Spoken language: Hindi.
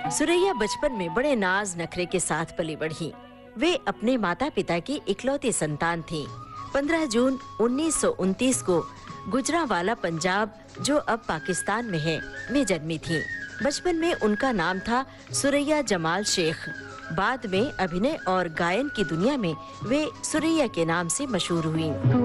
सुरैया बचपन में बड़े नाज नखरे के साथ पली बढ़ी। वे अपने माता पिता की इकलौती संतान थीं। 15 जून 1929 को गुजरांवाला पंजाब, जो अब पाकिस्तान में है, में जन्मी थीं। बचपन में उनका नाम था सुरैया जमाल शेख। बाद में अभिनय और गायन की दुनिया में वे सुरैया के नाम से मशहूर हुईं।